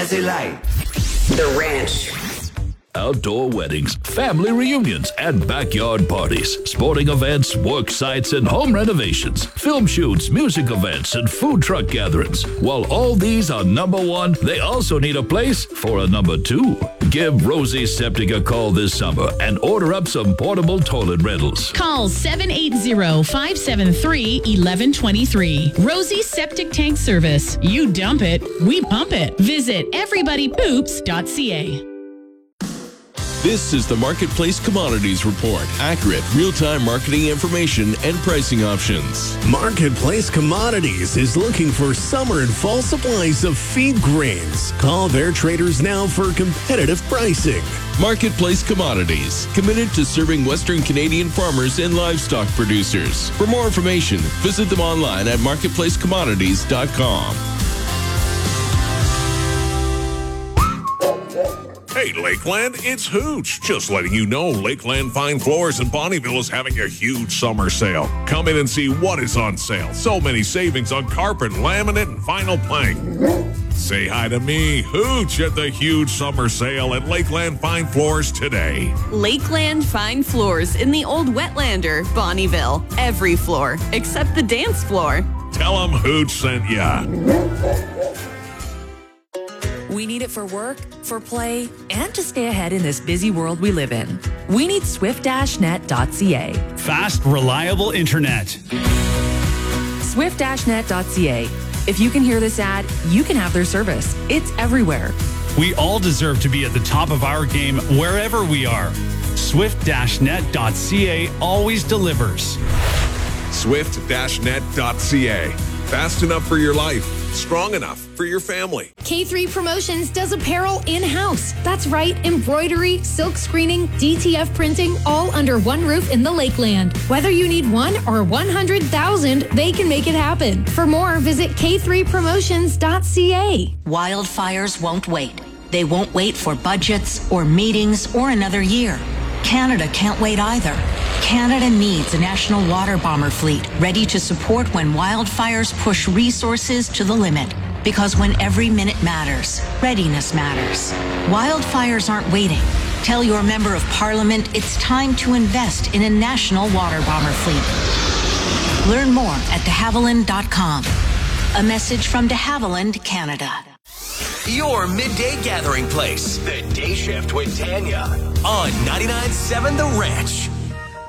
Jazzy Light. The Ranch. Outdoor weddings, family reunions, and backyard parties, sporting events, work sites, and home renovations, film shoots, music events, and food truck gatherings. While all these are number one, they also need a place for a number two. Give Rosie Septic a call this summer and order up some portable toilet rentals. Call 780-573-1123. Rosie Septic Tank Service. You dump it, we pump it. Visit everybodypoops.ca. This is the Marketplace Commodities Report. Accurate, real-time marketing information and pricing options. Marketplace Commodities is looking for summer and fall supplies of feed grains. Call their traders now for competitive pricing. Marketplace Commodities, committed to serving Western Canadian farmers and livestock producers. For more information, visit them online at marketplacecommodities.com. Hey, Lakeland, it's Hooch. Just letting you know, Lakeland Fine Floors in Bonnyville is having a huge summer sale. Come in and see what is on sale. So many savings on carpet, laminate, and vinyl plank. Say hi to me, Hooch, at the huge summer sale at Lakeland Fine Floors today. Lakeland Fine Floors in the Old Wetlander, Bonnyville. Every floor, except the dance floor. Tell them Hooch sent ya. We need it for work, for play, and to stay ahead in this busy world we live in. We need swift-net.ca. Fast, reliable internet. Swift-net.ca. If you can hear this ad, you can have their service. It's everywhere. We all deserve to be at the top of our game wherever we are. Swift-net.ca always delivers. Swift-net.ca. Fast enough for your life. Strong enough for your family. K3 Promotions does apparel in-house. That's right, embroidery, silk screening, DTF printing, all under one roof in the Lakeland. Whether you need 1 or 100,000, they can make it happen. For more, visit k3promotions.ca. Wildfires won't wait. They won't wait for budgets or meetings or another year. Canada can't wait either. Canada needs a national water bomber fleet ready to support when wildfires push resources to the limit. Because when every minute matters, readiness matters. Wildfires aren't waiting. Tell your member of parliament it's time to invest in a national water bomber fleet. Learn more at de Havilland.com. A message from de Havilland, Canada. Your midday gathering place. The Day Shift with Tanya on 99.7 The Ranch.